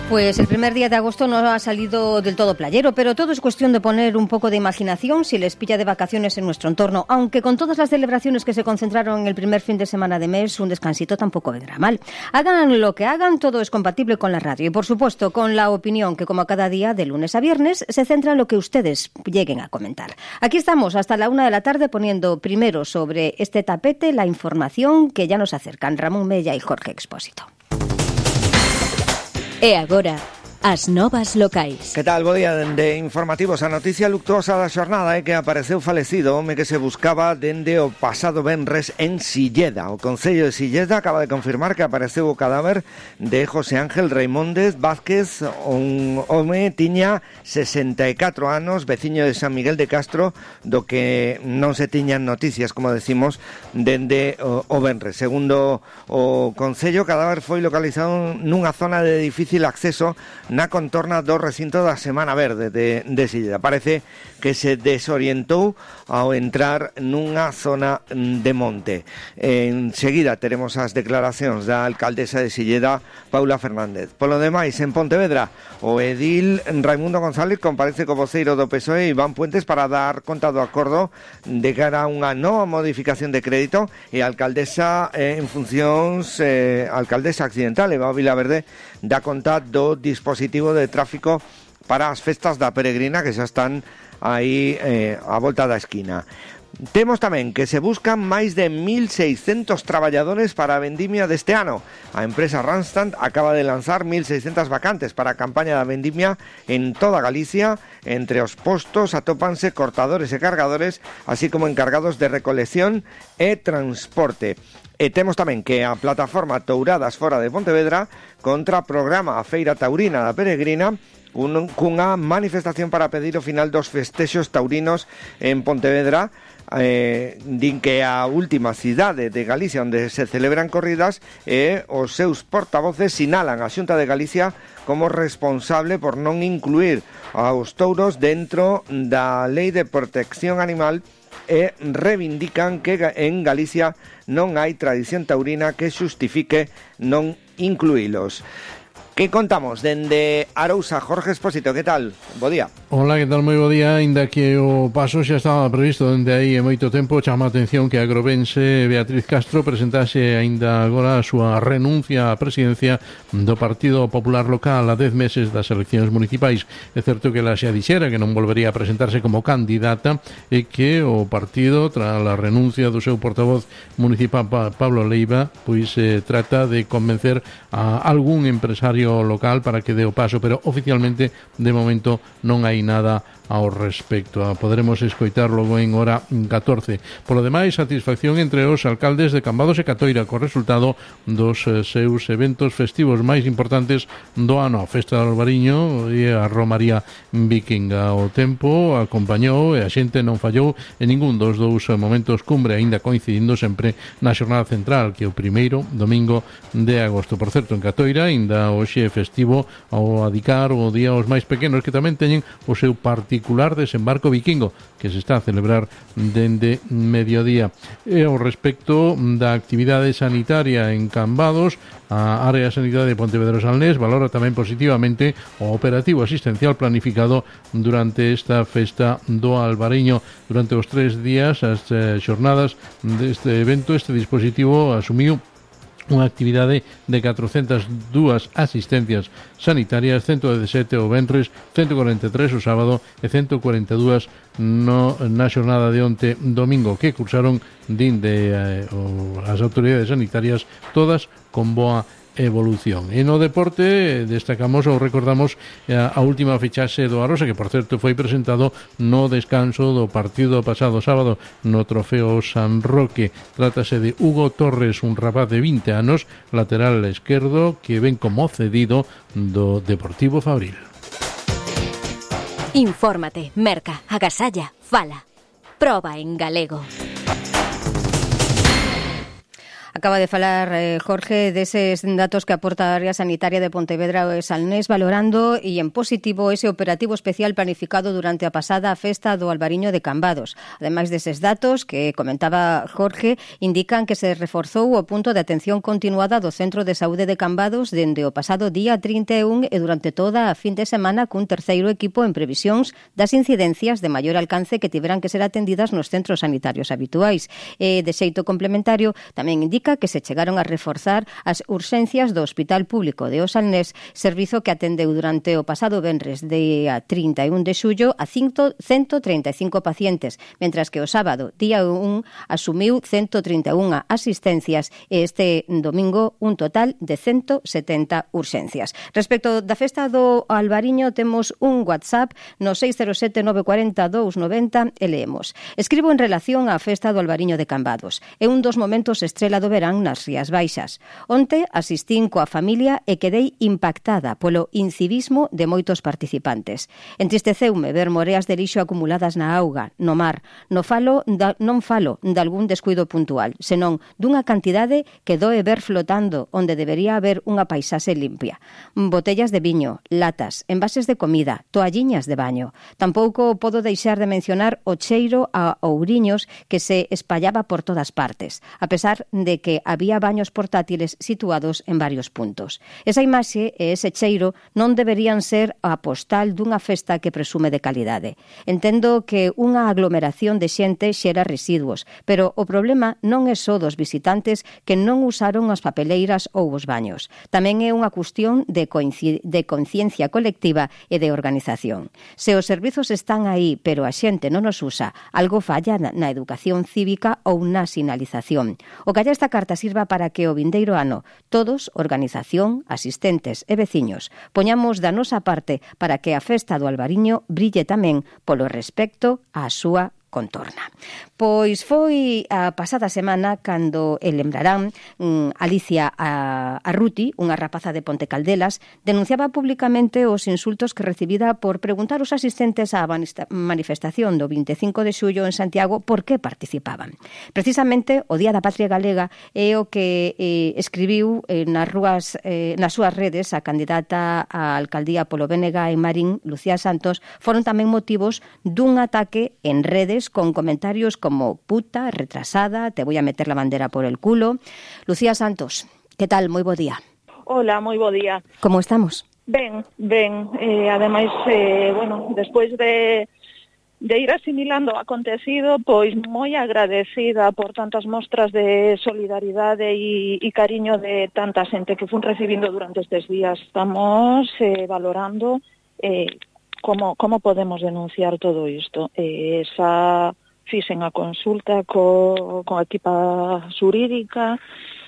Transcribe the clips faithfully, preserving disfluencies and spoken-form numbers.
Pues el primer día de agosto no ha salido del todo playero, pero todo es cuestión de poner un poco de imaginación si les pilla de vacaciones en nuestro entorno. Aunque con todas las celebraciones que se concentraron en el primer fin de semana de mes, un descansito tampoco vendrá mal. Hagan lo que hagan, todo es compatible con la radio y, por supuesto, con la opinión que, como cada día, de lunes a viernes, se centra en lo que ustedes lleguen a comentar. Aquí estamos hasta la una de la tarde poniendo primero sobre este tapete la información que ya nos acercan Ramón Mella y Jorge Expósito. E agora, as novas locais. Que tal? Bo día de informativos. A noticia luctuosa da xornada é que apareceu falecido o home que se buscaba dende o pasado venres en Silleda. O Concello de Silleda acaba de confirmar que apareceu o cadáver de José Ángel Raimóndez Vázquez, un home tiña sesenta e catro anos, veciño de San Miguel de Castro, do que non se tiñan noticias, como decimos, dende o, o venres. Segundo o Concello, o cadáver foi localizado nunha zona de difícil acceso na contorna do recinto da Semana Verde de, de Silleda. Parece que se desorientou ao entrar nunha zona de monte. En seguida teremos as declaracións da alcaldesa de Silleda, Paula Fernández. Polo demais, en Pontevedra, o edil Raimundo González comparece co voceiro do P S O E, Iván Puentes, para dar conta do acordo de cara a unha nova modificación de crédito, e a alcaldesa eh, en funcións eh, alcaldesa accidental, Eva Vilaverde, dá conta do dispositivo de tráfico para as festas da peregrina que xa están aí eh, a volta da esquina. Temos tamén que se buscan máis de mil seiscentos traballadores para a vendimia deste ano. A empresa Randstad acaba de lanzar mil seiscentas vacantes para a campaña da vendimia en toda Galicia. Entre os postos atópanse cortadores e cargadores, así como encargados de recolección e transporte. E temos tamén que a plataforma Touradas Fora de Pontevedra contra programa a Feira Taurina da Peregrina un, cunha manifestación para pedir o final dos festexos taurinos en Pontevedra. Eh, din que a última cidade de Galicia onde se celebran corridas, e os seus portavoces sinalan a Xunta de Galicia como responsable por non incluir aos touros dentro da Lei de Protección Animal, e reivindican que en Galicia non hai tradición taurina que xustifique non incluílos. Que contamos dende Arousa? Jorge Expósito, que tal? Bo día. Hola, que tal? Moi bo día. Ainda que o paso xa estaba previsto dende aí e moito tempo, chama a atención que a agrobense Beatriz Castro presentase aínda agora a súa renuncia á presidencia do Partido Popular Local a dez meses das eleccións municipais. É certo que ela xa dixera que non volvería a presentarse como candidata e que o partido, tras a renuncia do seu portavoz municipal Pablo Leiva, pois eh, trata de convencer a algún empresario local para que dé o paso, pero oficialmente de momento non hai nada ao respecto. Poderemos escoitar logo en hora catorce. Polo demais, satisfacción entre os alcaldes de Cambados e Catoira co resultado dos seus eventos festivos máis importantes do ano, a Festa do Albariño e a Romaría Vikinga. O tempo acompañou e a xente non fallou en ningún dos dous momentos cumbre, aínda coincidindo sempre na xornada central, que é o primeiro domingo de agosto. Por certo, en Catoira, aínda hoxe festivo ao adicar o día aos máis pequenos, que tamén teñen o seu particular desembarco vikingo que se está a celebrar dende mediodía. E ao respecto da actividade sanitaria en Cambados, a área de sanidade de Pontevedra Salnés valora tamén positivamente o operativo asistencial planificado durante esta festa do Albariño. Durante os tres días, as eh, xornadas deste evento, este dispositivo asumiu unha actividade de catrocentas e dúas asistencias sanitarias, ciento dezasete o venres, ciento cuarenta e tres o sábado e ciento cuarenta e dúas no, na xornada de onte domingo, que cursaron din de eh, o, as autoridades sanitarias, todas con boa evolución. E no deporte destacamos ou recordamos a, a última fichaxe do Arosa, que por certo foi presentado no descanso do partido pasado sábado no Trofeo San Roque. Trátase de Hugo Torres, un rapaz de vinte anos, lateral esquerdo, que ven como cedido do Deportivo Fabril. Infórmate, merca, agasalla, fala. Proba en galego. Acaba de falar eh, Jorge deses datos que aporta a área sanitaria de Pontevedra e Salnés, valorando e en positivo ese operativo especial planificado durante a pasada festa do Albariño de Cambados. Ademais deses datos que comentaba Jorge, indican que se reforzou o punto de atención continuada do Centro de Saúde de Cambados dende o pasado día trinta e un e durante toda a fin de semana cun terceiro equipo en previsións das incidencias de maior alcance que tiveran que ser atendidas nos centros sanitarios habituais. E, de xeito complementario, tamén indica que se chegaron a reforzar as urxencias do Hospital Público de O Salnés, servizo que atendeu durante o pasado venres día trinta e un de xullo a ciento trinta e cinco pacientes, mentras que o sábado, día un, asumiu ciento trinta e un asistencias e este domingo un total de ciento setenta urxencias. Respecto da festa do Albariño, temos un WhatsApp no seis cero sete nove cuatro zero dous nove zero e leemos: escribo en relación á festa do Albariño de Cambados. É un dos momentos estrela do verán nas Rías Baixas. Onte asistín coa familia e quedei impactada polo incivismo de moitos participantes. Entristeceume ver moreas de lixo acumuladas na auga, no mar. No falo da, non falo de algún descuido puntual, senón dunha cantidade que doe ver flotando onde debería haber unha paisaxe limpia. Botellas de viño, latas, envases de comida, toalliñas de baño. Tampouco podo deixar de mencionar o cheiro a ouriños que se espallaba por todas partes, a pesar de que había baños portátiles situados en varios puntos. Esa imaxe e ese cheiro non deberían ser a postal dunha festa que presume de calidade. Entendo que unha aglomeración de xente xera residuos, pero o problema non é só dos visitantes que non usaron as papeleiras ou os baños. Tamén é unha cuestión de, de conciencia colectiva e de organización. Se os servizos están aí, pero a xente non os usa, algo falla na, na educación cívica ou na sinalización. O que esta carta sirva para que o vindeiro ano todos, organización, asistentes e veciños, poñamos da nosa parte para que a festa do Albariño brille tamén polo respecto á súa contorna. Pois foi a pasada semana cando, e lembrarán, Alicia Arruti, unha rapaza de Ponte Caldelas, denunciaba públicamente os insultos que recibida por preguntar os asistentes á manifestación do vinte e cinco de xullo en Santiago por que participaban. Precisamente o Día da Patria Galega é o que eh, escribiu eh, nas, rúas, eh, nas súas redes a candidata á alcaldía polo B N G en Marín, Lucía Santos, foron tamén motivos dun ataque en redes con comentarios como puta, retrasada, te voy a meter la bandera por el culo. Lucía Santos, ¿qué tal? Moi bo día. Hola, moi bo día. Como estamos? Ben, ben. Eh, ademais, eh, bueno, despois de, de ir asimilando o acontecido, pois moi agradecida por tantas mostras de solidaridade e, e cariño de tanta xente que fun recibindo durante estes días. Estamos eh, valorando eh, Como, como podemos denunciar todo isto? Eh, esa fixen a consulta co, co equipa xurídica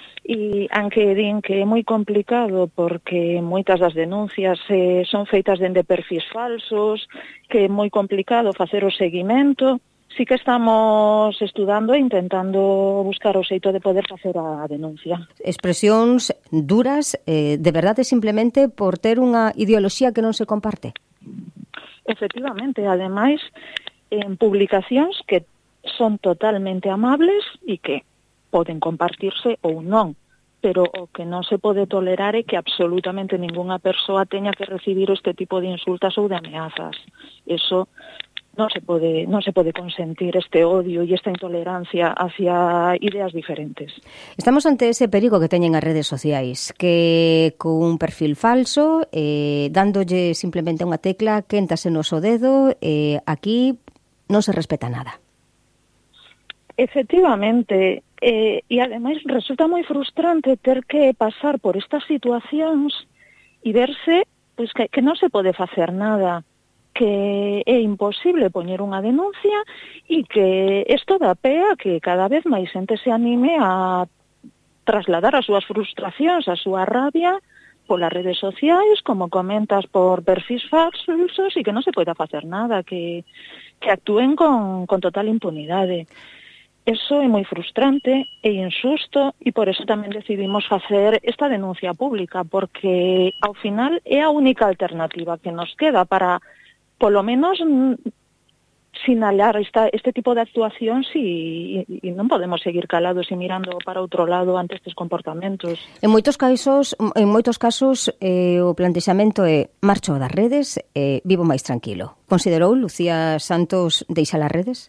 e aunque din que é moi complicado porque moitas das denuncias eh, son feitas dende perfis falsos, que é moi complicado facer o seguimento, sí que estamos estudando e intentando buscar o xeito de poder facer a denuncia. Expresións duras, eh, de verdade simplemente por ter unha ideoloxía que non se comparte? Efectivamente, ademais, en publicacións que son totalmente amables e que poden compartirse ou non, pero o que non se pode tolerar é que absolutamente ningunha persoa teña que recibir este tipo de insultas ou de ameazas. Eso non se pode, non se pode consentir, este odio e esta intolerancia hacia ideas diferentes. Estamos ante ese perigo que teñen as redes sociais, que cun perfil falso, eh, dándolle simplemente unha tecla, quéntase no so dedo, eh, aquí non se respeta nada. Efectivamente, eh, e ademais resulta moi frustrante ter que pasar por estas situacións e verse pois, que, que non se pode facer nada, que é imposible poñer unha denuncia e que isto dá pé a que cada vez máis xente se anime a trasladar as súas frustracións, a súa rabia polas redes sociais, como comentas, por perfis falsos e que non se poida facer nada, que, que actúen con, con total impunidade. Eso é moi frustrante e injusto e por eso tamén decidimos facer esta denuncia pública, porque ao final é a única alternativa que nos queda para polo menos sinalar esta, este tipo de actuacións e, e, e non podemos seguir calados e mirando para outro lado ante estes comportamentos. En moitos casos, en moitos casos eh, o plantexamento é marcho das redes e eh, vivo máis tranquilo. Considerou Lucía Santos deixar as redes?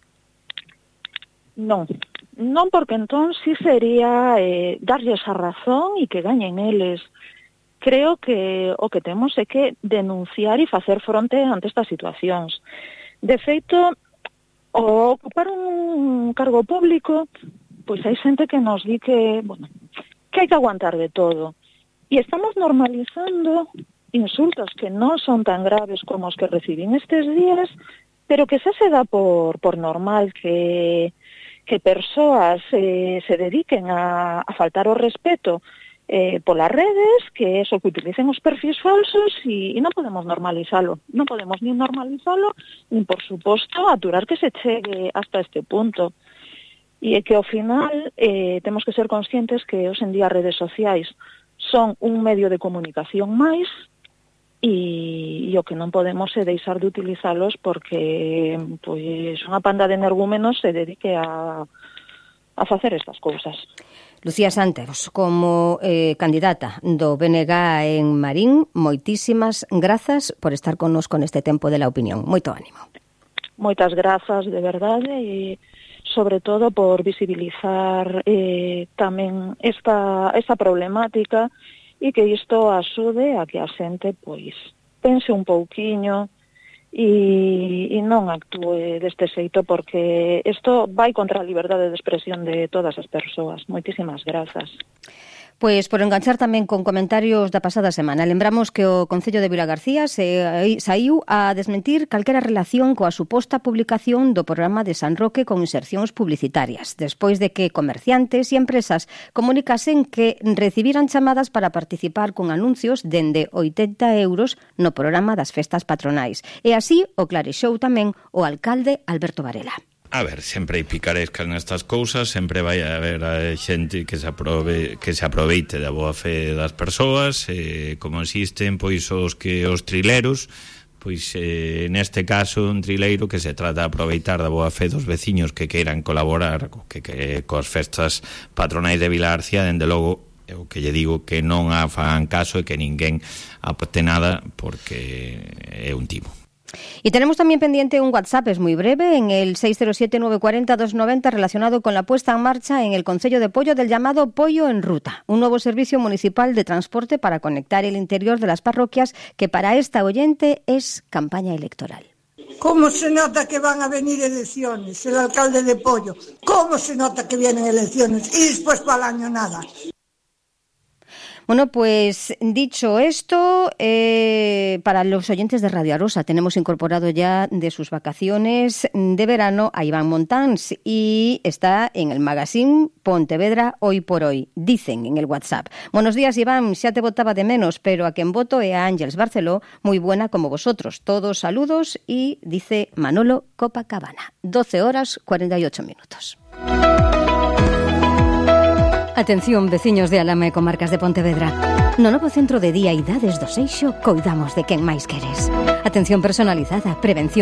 Non, non, porque entón sí sería eh, darlles a razón e que gañen eles. Creo que o que temos é que denunciar e facer fronte ante estas situacións. De feito, ao ocupar un cargo público, pois hai xente que nos di que, bueno, que hai que aguantar de todo. E estamos normalizando insultos que non son tan graves como os que recibín estes días, pero que xa se dá por, por normal que, que persoas eh, se dediquen a, a faltar o respeto Eh, polas redes, que eso que utilicen os perfis falsos e, e non podemos normalizalo. Non podemos nin normalizalo, nin, por suposto, aturar que se chegue hasta este punto. E é que, ao final, eh, temos que ser conscientes que, hoxe en día, as redes sociais son un medio de comunicación máis e, e o que non podemos é deixar de utilizalos porque pois, unha panda de energúmenos se dedique a, a facer estas cousas. Lucía Santos, como eh, candidata do B N G en Marín, moitísimas grazas por estar connosco neste tempo de la opinión. Moito ánimo. Moitas grazas, de verdade, e sobre todo por visibilizar eh, tamén esta, esta problemática e que isto axude a que a xente pois pense un pouquiño e, e non actúe deste xeito, porque isto vai contra a liberdade de expresión de todas as persoas. Moitísimas grazas. Pois por enganchar tamén con comentarios da pasada semana, lembramos que o Concello de Vilagarcía se saiu a desmentir calquera relación coa suposta publicación do programa de San Roque con insercións publicitarias, despois de que comerciantes e empresas comunicasen que recibiran chamadas para participar con anuncios dende oitenta euros no programa das festas patronais. E así o clarexou tamén o alcalde Alberto Varela. A ver, sempre hai picarescas nestas cousas, sempre vai haber a xente que se aprove, que se aproveite da boa fe das persoas, e como existen pois os que os trileros, pois eh, neste caso un trileiro que se trata de aproveitar da boa fe dos veciños que queiran colaborar co, que, que, coas festas patronais de Vilagarcía. Dende logo, o que lle digo que non a fagan caso e que ninguén aporte nada, porque é un timo. Y tenemos también pendiente un WhatsApp, es muy breve, en el seis cero siete, nueve cuatro cero, dos nueve cero, relacionado con la puesta en marcha en el Concello de Pollo del llamado Pollo en Ruta, un nuevo servicio municipal de transporte para conectar el interior de las parroquias, que para esta oyente es campaña electoral. ¿Cómo se nota que van a venir elecciones? El alcalde de Pollo, ¿cómo se nota que vienen elecciones? Y después para el año nada. Bueno, pues dicho esto, eh, para los oyentes de Radio Arosa, tenemos incorporado ya de sus vacaciones de verano a Iván Montáns y está en el magazine Pontevedra Hoy por Hoy. Dicen en el WhatsApp: buenos días, Iván, xa te votaba de menos, pero a quen voto é a Ángeles Barceló, muy buena como vosotros. Todos saludos, y dice Manolo Copacabana. doce horas cuarenta y ocho minutos. Atención, veciños de Alama e comarcas de Pontevedra. No novo centro de día e idades do Seixo, coidamos de quen máis queres. Atención personalizada, prevención